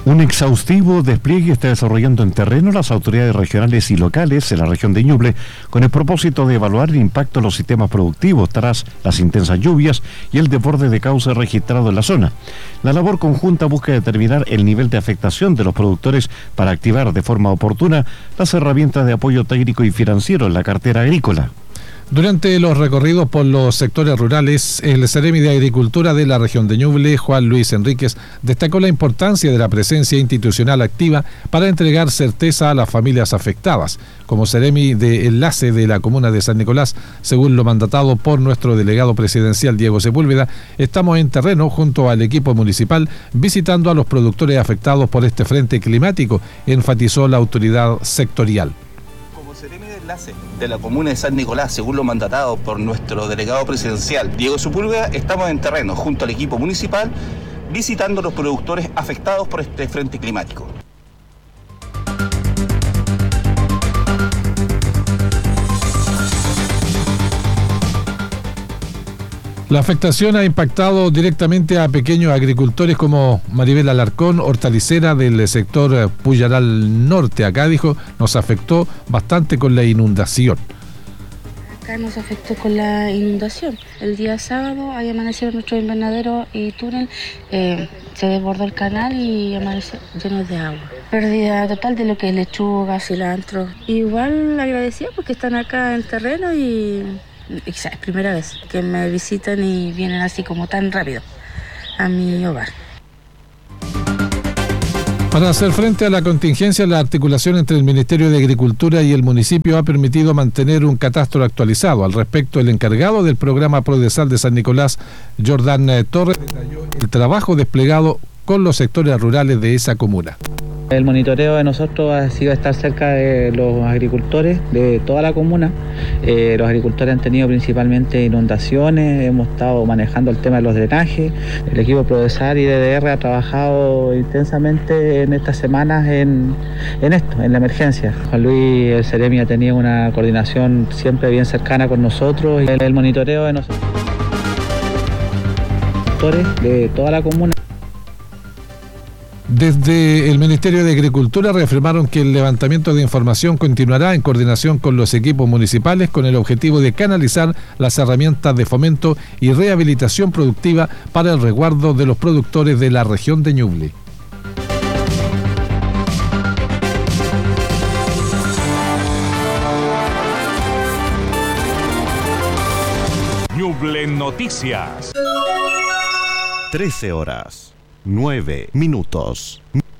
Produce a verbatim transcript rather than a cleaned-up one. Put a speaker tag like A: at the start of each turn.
A: Un exhaustivo despliegue está desarrollando en terreno las autoridades regionales y locales en la región de Ñuble con el propósito de evaluar el impacto en los sistemas productivos tras las intensas lluvias y el desborde de cauce registrado en la zona. La labor conjunta busca determinar el nivel de afectación de los productores para activar de forma oportuna las herramientas de apoyo técnico y financiero en la cartera agrícola.
B: Durante los recorridos por los sectores rurales, el Seremi de Agricultura de la región de Ñuble, Juan Luis Enríquez, destacó la importancia de la presencia institucional activa para entregar certeza a las familias afectadas. Como Seremi de Enlace de la comuna de San Nicolás, según lo mandatado por nuestro delegado presidencial Diego Sepúlveda, estamos en terreno junto al equipo municipal visitando a los productores afectados por este frente climático, enfatizó la autoridad sectorial.
C: Enlace de la comuna de San Nicolás, según lo mandatado por nuestro delegado presidencial Diego Sepúlveda, estamos en terreno junto al equipo municipal visitando a los productores afectados por este frente climático.
B: La afectación ha impactado directamente a pequeños agricultores como Maribel Alarcón, hortalicera del sector Puyaral Norte. Acá dijo, nos afectó bastante con la inundación.
D: Acá nos afectó con la inundación. El día sábado ahí amanecieron nuestro invernadero y túnel, eh, se desbordó el canal y amaneció lleno de agua. Pérdida total de lo que es lechuga, cilantro. Igual agradecida porque están acá en terreno y... es primera vez que me visitan y vienen así como tan rápido a mi hogar.
B: Para hacer frente a la contingencia, la articulación entre el Ministerio de Agricultura y el municipio ha permitido mantener un catastro actualizado. Al respecto, el encargado del programa Prodesal de San Nicolás, Jordán Torres, detalló el trabajo desplegado con los sectores rurales de esa comuna.
E: El monitoreo de nosotros ha sido estar cerca de los agricultores de toda la comuna. Eh, los agricultores han tenido principalmente inundaciones, hemos estado manejando el tema de los drenajes. El equipo Prodesal y D D R ha trabajado intensamente en estas semanas en, en esto, en la emergencia. Juan Luis, el Seremi, ha tenido una coordinación siempre bien cercana con nosotros. El, el monitoreo de nosotros de toda la comuna.
B: Desde el Ministerio de Agricultura reafirmaron que el levantamiento de información continuará en coordinación con los equipos municipales con el objetivo de canalizar las herramientas de fomento y rehabilitación productiva para el resguardo de los productores de la región de Ñuble.
F: Ñuble Noticias.
A: trece horas, nueve minutos.